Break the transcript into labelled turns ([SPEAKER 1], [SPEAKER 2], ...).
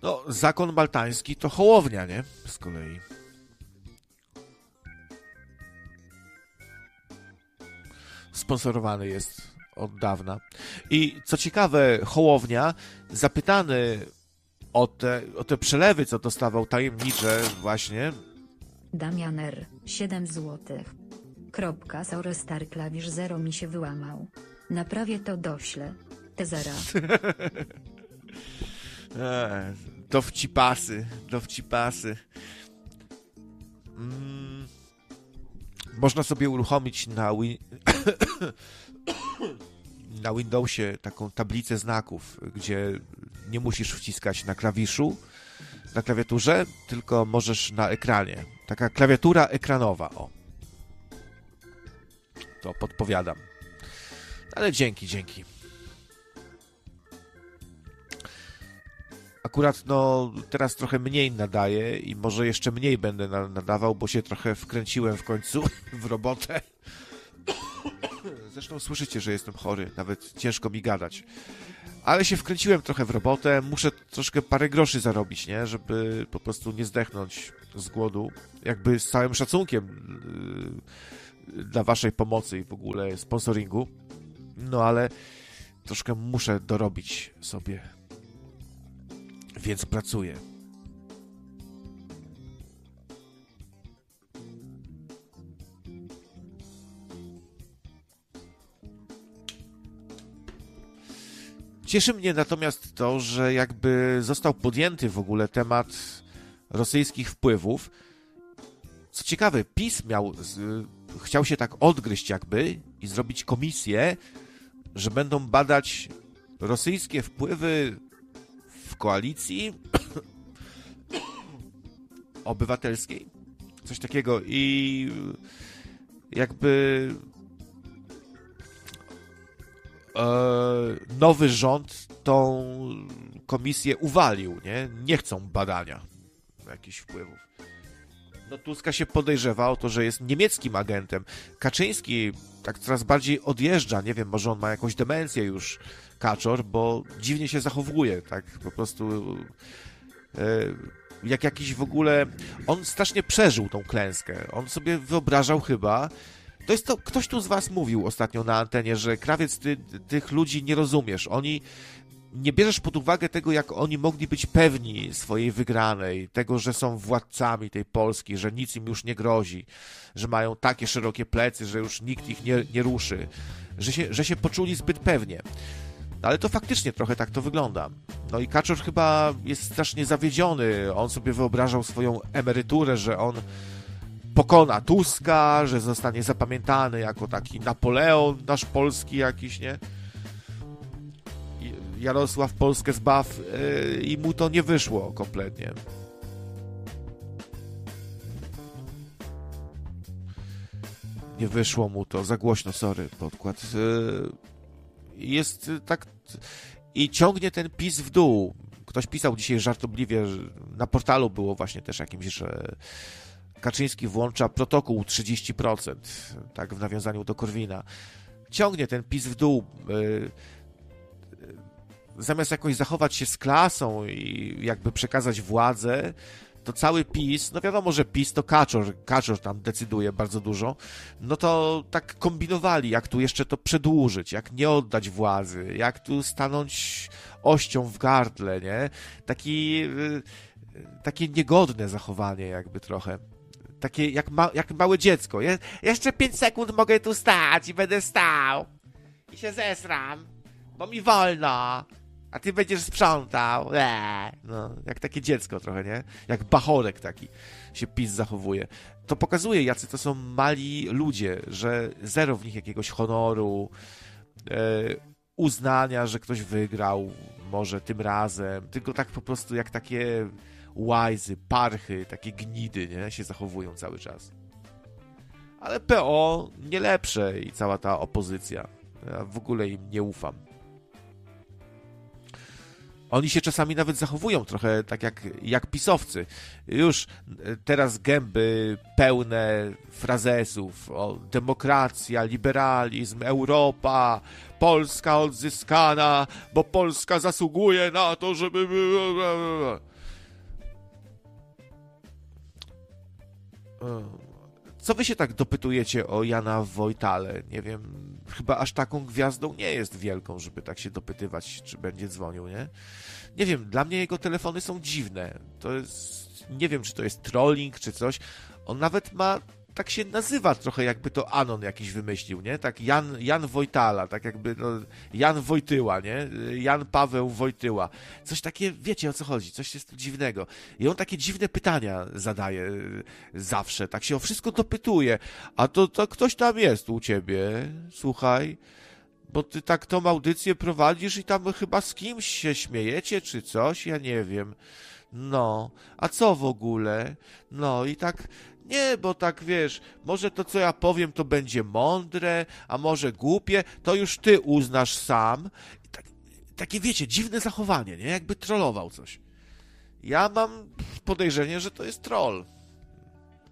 [SPEAKER 1] No, zakon maltański to Hołownia, nie? Z kolei. Sponsorowany jest od dawna. I co ciekawe, Hołownia, zapytany o te przelewy, co dostawał tajemnicze właśnie.
[SPEAKER 2] Damian R. 7 złotych. Sorry, stary klawisz 0 mi się wyłamał. Naprawię to, doślę. Te zera.
[SPEAKER 1] Dowcipasy. Można sobie uruchomić na Windowsie taką tablicę znaków, gdzie nie musisz wciskać na klawiszu, na klawiaturze, tylko możesz na ekranie. Taka klawiatura ekranowa, o. To podpowiadam. Ale dzięki. Akurat teraz trochę mniej nadaję i może jeszcze mniej będę nadawał, bo się trochę wkręciłem w końcu w robotę. Zresztą słyszycie, że jestem chory, nawet ciężko mi gadać. Ale się wkręciłem trochę w robotę, muszę troszkę parę groszy zarobić, nie? Żeby po prostu nie zdechnąć z głodu. Jakby z całym szacunkiem dla waszej pomocy i w ogóle sponsoringu. No ale troszkę muszę dorobić sobie. Więc pracuję. Cieszy mnie natomiast to, że jakby został podjęty w ogóle temat rosyjskich wpływów. Co ciekawe, PiS chciał się tak odgryźć jakby i zrobić komisję, że będą badać rosyjskie wpływy w koalicji obywatelskiej. Coś takiego i jakby nowy rząd tą komisję uwalił, nie chcą badania jakichś wpływów. No Tuska się podejrzewa o to, że jest niemieckim agentem. Kaczyński tak coraz bardziej odjeżdża, nie wiem, może on ma jakąś demencję już, Kaczor, bo dziwnie się zachowuje, tak po prostu jak jakiś w ogóle, on strasznie przeżył tą klęskę, on sobie wyobrażał chyba, ktoś tu z was mówił ostatnio na antenie, że Krawiec, ty tych ludzi nie rozumiesz, nie bierzesz pod uwagę tego, jak oni mogli być pewni swojej wygranej, tego, że są władcami tej Polski, że nic im już nie grozi, że mają takie szerokie plecy, że już nikt ich nie ruszy, że się poczuli zbyt pewnie. No ale to faktycznie trochę tak to wygląda. No i Kaczor chyba jest strasznie zawiedziony. On sobie wyobrażał swoją emeryturę, że on pokona Tuska, że zostanie zapamiętany jako taki Napoleon nasz polski jakiś, nie? Jarosław Polskę zbaw i mu to nie wyszło kompletnie. Nie wyszło mu to, za głośno, sorry, podkład. Jest tak i ciągnie ten PiS w dół. Ktoś pisał dzisiaj żartobliwie, że na portalu było właśnie też jakimś, że Kaczyński włącza protokół 30%, tak w nawiązaniu do Korwina. Ciągnie ten PiS w dół. Zamiast jakoś zachować się z klasą i jakby przekazać władzę, to cały PiS, no wiadomo, że PiS to Kaczor tam decyduje bardzo dużo, no to tak kombinowali, jak tu jeszcze to przedłużyć, jak nie oddać władzy, jak tu stanąć ością w gardle, nie? Takie niegodne zachowanie jakby trochę. Takie jak małe dziecko. Jeszcze 5 sekund mogę tu stać i będę stał. I się zesram, bo mi wolno. A ty będziesz sprzątał. No, jak takie dziecko trochę, nie? Jak bachorek taki się PiS zachowuje. To pokazuje, jacy to są mali ludzie, że zero w nich jakiegoś honoru, uznania, że ktoś wygrał może tym razem, tylko tak po prostu jak takie łajzy, parchy, takie gnidy, nie? Się zachowują cały czas. Ale PO nie lepsze i cała ta opozycja. Ja w ogóle im nie ufam. Oni się czasami nawet zachowują trochę tak jak pisowcy. Już teraz gęby pełne frazesów o demokracja, liberalizm, Europa, Polska odzyskana, bo Polska zasługuje na to, żeby... Co wy się tak dopytujecie o Jana Wojtale? Nie wiem, chyba aż taką gwiazdą nie jest wielką, żeby tak się dopytywać, czy będzie dzwonił, nie? Nie wiem, dla mnie jego telefony są dziwne. To jest... Nie wiem, czy to jest trolling, czy coś. On nawet ma... Tak się nazywa trochę, jakby to Anon jakiś wymyślił, nie? Tak Jan Wojtala, tak jakby no, Jan Wojtyła, nie? Jan Paweł Wojtyła. Coś takie, wiecie o co chodzi, coś jest tu dziwnego. I on takie dziwne pytania zadaje zawsze, tak się o wszystko dopytuje. A to ktoś tam jest u ciebie, słuchaj, bo ty tak tą audycję prowadzisz i tam chyba z kimś się śmiejecie, czy coś, ja nie wiem. No, a co w ogóle? No i tak... Nie, bo tak wiesz, może to co ja powiem to będzie mądre, a może głupie, to już ty uznasz sam. I takie wiecie, dziwne zachowanie, nie? Jakby trollował coś. Ja mam podejrzenie, że to jest troll.